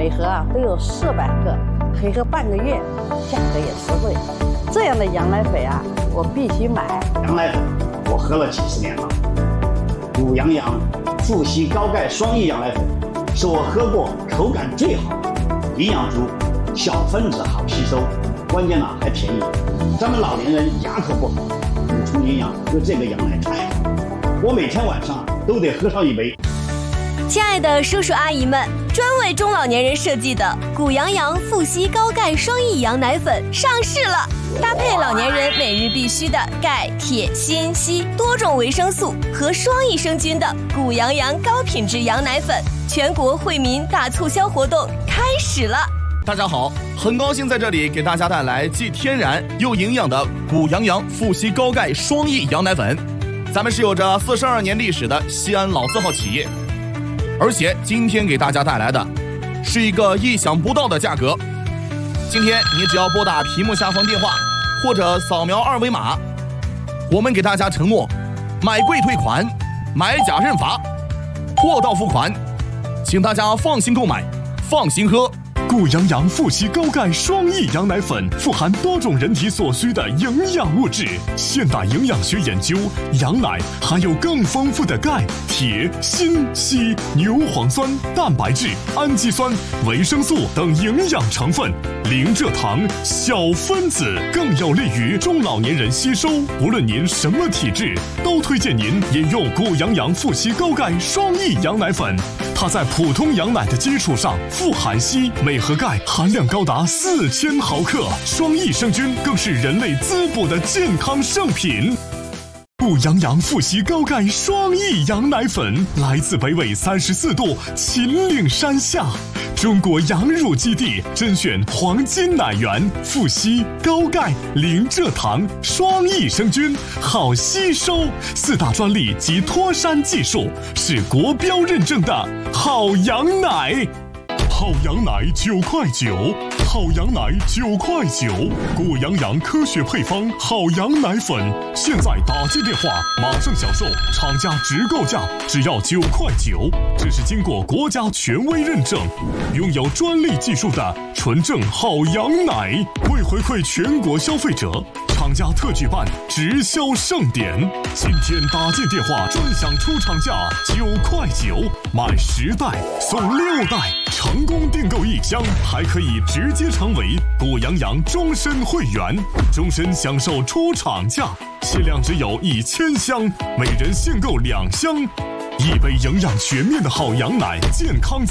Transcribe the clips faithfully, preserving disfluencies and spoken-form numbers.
每盒啊都有四百克，可以喝半个月，价格也实惠。这样的羊奶粉啊，我必须买。 羊奶粉我喝了几十年了，谷羊羊富硒高钙双益羊奶粉是我喝过口感最好的，营养足，小分子好吸收，关键呢还便宜。咱们老年人牙口不好，补充营养，喝这个羊奶太好了。我每天晚上都得喝上一杯。 亲爱的叔叔阿姨们，专为中老年人设计的谷羊羊富硒高钙双益羊奶粉上市了，搭配老年人每日必需的钙、铁、锌、硒多种维生素和双益生菌的谷羊羊高品质羊奶粉，全国惠民大促销活动开始了。 大家好，很高兴在这里给大家带来既天然又营养的谷羊羊富硒高钙双益羊奶粉。咱们是有着四十二年历史的西安老字号企业，而且今天给大家带来的是一个意想不到的价格。今天你只要拨打屏幕下方电话或者扫描二维码，我们给大家承诺买贵退款，买假认罚，货到付款，请大家放心购买，放心喝。 谷羊羊富硒高钙双益羊奶粉富含多种人体所需的营养物质。现代营养学研究，羊奶含有更丰富的钙、铁、锌、硒、牛磺酸、蛋白质、氨基酸、维生素等营养成分，零蔗糖，小分子，更有利于中老年人吸收。无论您什么体质，都推荐您饮用谷羊羊富硒高钙双益羊奶粉。它在普通羊奶的基础上富含硒，镁和钙含量高达四千毫克，双益生菌更是人类滋补的健康圣品。谷羊羊富硒高钙双益羊奶粉来自北纬三十四度秦岭山下，中国羊乳基地甄选黄金奶源，富硒高钙零蔗糖双益生菌，好吸收，四大专利及脱山技术，是国标认证的好羊奶。好羊奶九块九，好羊奶九块九，谷羊羊科学配方好羊奶粉，现在打进电话马上享受厂家直购价，只要九块九。这是经过国家权威认证，拥有专利技术的纯正好羊奶。为回馈全国消费者，厂家特举办直销盛典，今天打进电话专享出厂价九块九，买十袋送六袋，成功订购一箱还可以直接成为谷羊羊终身会员，终身享受出厂价，限量只有一千箱，每人限购两箱，一杯营养全面的好羊奶，健康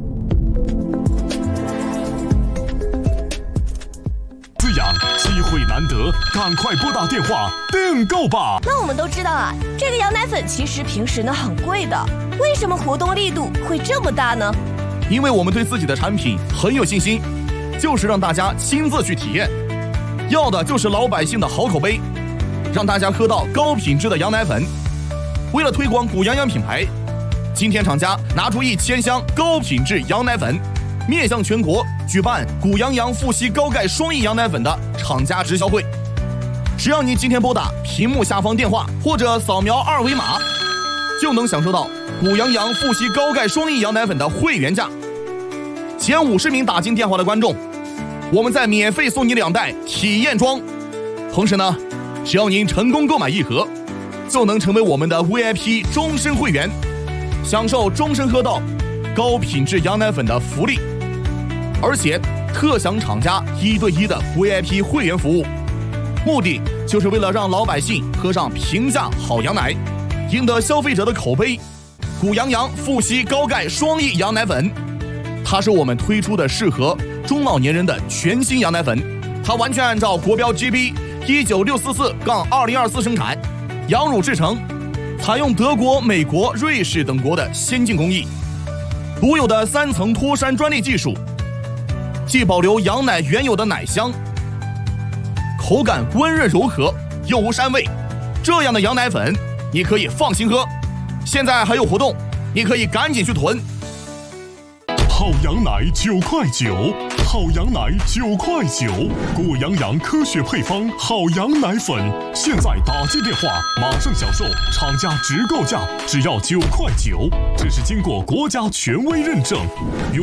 滋养，机会难得，赶快拨打电话订购吧。 那我们都知道啊，这个羊奶粉其实平时呢很贵的，为什么活动力度会这么大呢？ 因为我们对自己的产品很有信心，就是让大家亲自去体验，要的就是老百姓的好口碑，让大家喝到高品质的羊奶粉。为了推广谷羊羊品牌，今天厂家拿出一千箱高品质羊奶粉，面向全国举办谷羊羊富硒高钙双益羊奶粉的厂家直销会。只要您今天拨打屏幕下方电话或者扫描二维码，就能享受到谷羊羊富硒高钙双益羊奶粉的会员价。前五十名打进电话的观众，我们再免费送你两袋体验装。同时呢，只要您成功购买一盒，就能成为我们的 V I P 终身会员，享受终身喝到高品质羊奶粉的福利，而且特享厂家一对一的 V I P 会员服务，目的就是为了让老百姓喝上平价好羊奶，赢得消费者的口碑。谷羊羊富硒高钙双益羊奶粉，它是我们推出的适合中老年人的全新羊奶粉，它完全按照国标 G B 一九六四四杠二零二四生产，羊乳制成，采用德国、美国、瑞士等国的先进工艺，独有的三层脱山专利技术，既保留羊奶原有的奶香，口感温润柔和，又无膻味。这样的羊奶粉你可以放心喝，现在还有活动，你可以赶紧去囤。 好羊奶九块九，好羊奶九块九，谷羊羊科学配方好羊奶粉，现在打进电话马上享受厂家直购价，只要九块九。这是经过国家权威认证，